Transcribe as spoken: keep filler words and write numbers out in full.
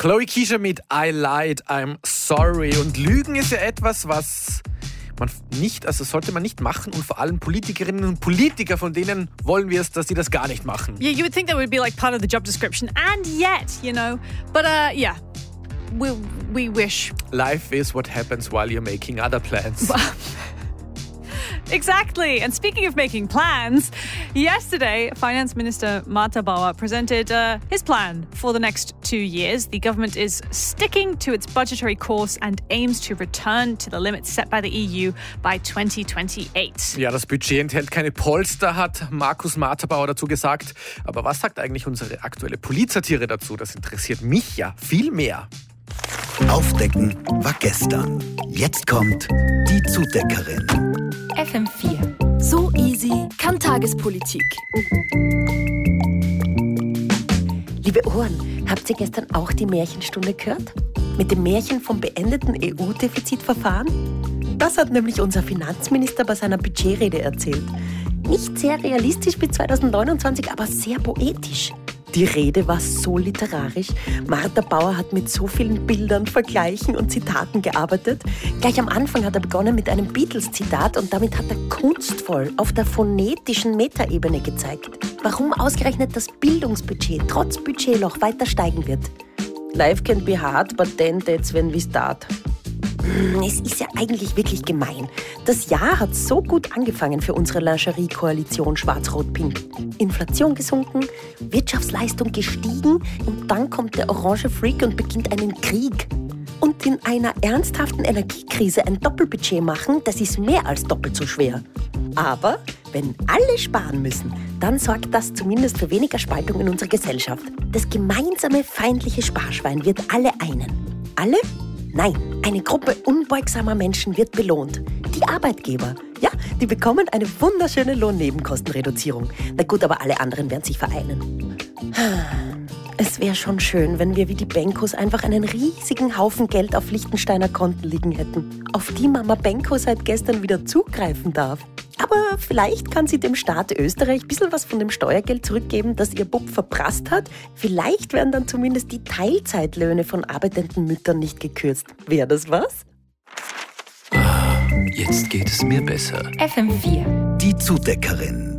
Chloe Keysha mit I lied, I'm sorry. Und Lügen ist ja etwas, was man nicht, also sollte man nicht machen. Und vor allem Politikerinnen und Politiker, von denen wollen wir es, dass sie das gar nicht machen. Yeah, you would think that would be like part of the job description. And yet, you know, but uh, yeah, we, we wish. Life is what happens while you're making other plans. Exactly. And speaking of making plans, yesterday, Finance Minister Martha Bauer presented uh, his plan for the next two years. The government is sticking to its budgetary course and aims to return to the limits set by the E U by twenty twenty-eight. Ja, das Budget enthält keine Polster, hat Markus Martha Bauer dazu gesagt. Aber was sagt eigentlich unsere aktuelle Politsatire dazu? Das interessiert mich ja viel mehr. Aufdecken war gestern. Jetzt kommt die Zudeckerin. F M vier. So easy kann Tagespolitik. Liebe Ohren, habt ihr gestern auch die Märchenstunde gehört? Mit dem Märchen vom beendeten E U-Defizitverfahren? Das hat nämlich unser Finanzminister bei seiner Budgetrede erzählt. Nicht sehr realistisch bis zwanzig neunundzwanzig, aber sehr poetisch. Die Rede war so literarisch. Martha Bauer hat mit so vielen Bildern, Vergleichen und Zitaten gearbeitet. Gleich am Anfang hat er begonnen mit einem Beatles-Zitat und damit hat er kunstvoll auf der phonetischen Metaebene gezeigt, warum ausgerechnet das Bildungsbudget trotz Budgetloch weiter steigen wird. Life can be hard, but then that's when we start. Es ist ja eigentlich wirklich gemein. Das Jahr hat so gut angefangen für unsere Lingerie-Koalition Schwarz-Rot-Pink. Inflation gesunken, Wirtschaftsleistung gestiegen und dann kommt der orange Freak und beginnt einen Krieg. Und in einer ernsthaften Energiekrise ein Doppelbudget machen, das ist mehr als doppelt so schwer. Aber wenn alle sparen müssen, dann sorgt das zumindest für weniger Spaltung in unserer Gesellschaft. Das gemeinsame feindliche Sparschwein wird alle einen. Alle? Nein, eine Gruppe unbeugsamer Menschen wird belohnt. Die Arbeitgeber. Ja, die bekommen eine wunderschöne Lohnnebenkostenreduzierung. Na gut, aber alle anderen werden sich vereinen. Es wäre schon schön, wenn wir wie die Benkos einfach einen riesigen Haufen Geld auf Liechtensteiner Konten liegen hätten, auf die Mama Benko seit gestern wieder zugreifen darf. Aber vielleicht kann sie dem Staat Österreich ein bisschen was von dem Steuergeld zurückgeben, das ihr Bub verprasst hat. Vielleicht werden dann zumindest die Teilzeitlöhne von arbeitenden Müttern nicht gekürzt. Wäre das was? Ah, jetzt geht es mir besser. F M vier. Die Zudeckerin.